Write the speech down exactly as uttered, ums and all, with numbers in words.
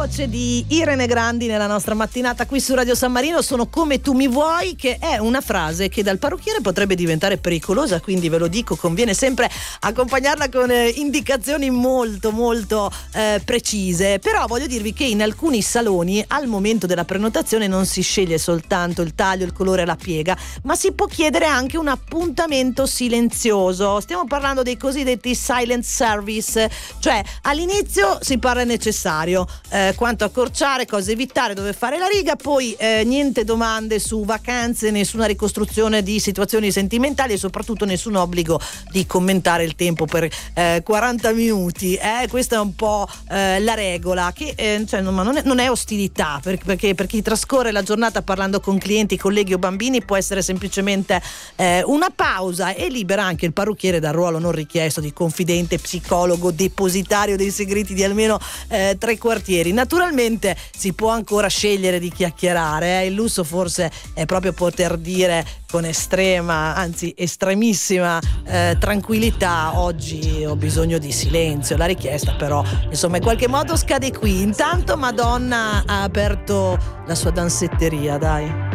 voce di Irene Grandi nella nostra mattinata qui su Radio San Marino. Sono come tu mi vuoi, che è una frase che dal parrucchiere potrebbe diventare pericolosa, quindi ve lo dico, conviene sempre accompagnarla con eh, indicazioni molto molto eh, precise. Però voglio dirvi che in alcuni saloni al momento della prenotazione non si sceglie soltanto il taglio, il colore e la piega, ma si può chiedere anche un appuntamento silenzioso. Stiamo parlando dei cosiddetti silent service, cioè all'inizio si parla necessario, eh, quanto accorciare, cosa evitare, dove fare la riga, poi eh, niente domande su vacanze, nessuna ricostruzione di situazioni sentimentali e soprattutto nessun obbligo di commentare il tempo per eh, quaranta minuti. Eh, questa è un po' eh, la regola, che eh, cioè, non, non, è, non è ostilità, per, perché per chi trascorre la giornata parlando con clienti, colleghi o bambini può essere semplicemente eh, una pausa, e libera anche il parrucchiere dal ruolo non richiesto di confidente, psicologo, depositario dei segreti di almeno eh, tre quartieri. Naturalmente si può ancora scegliere di chiacchierare, eh. Il lusso forse è proprio poter dire con estrema, anzi estremissima eh, tranquillità: oggi ho bisogno di silenzio. La richiesta però insomma in qualche modo scade qui. Intanto Madonna ha aperto la sua danzetteria, dai.